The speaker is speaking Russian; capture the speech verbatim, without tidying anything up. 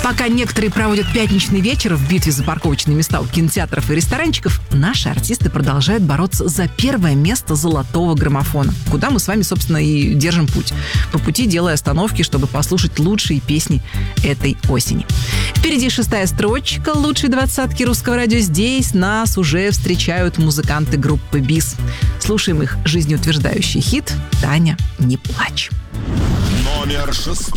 Пока некоторые проводят пятничный вечер в битве за парковочные места у кинотеатров и ресторанчиков, наши артисты продолжают бороться за первое место золотого граммофона, куда мы с вами, собственно, и держим путь. По пути делая остановки, чтобы послушать лучшие песни этой осени. Впереди шестая строчка лучшей двадцатки русского радио. Здесь нас уже встречают музыканты группы БИС. Слушаем их жизнеутверждающий хит «Таня, не плачь». Номер шестой.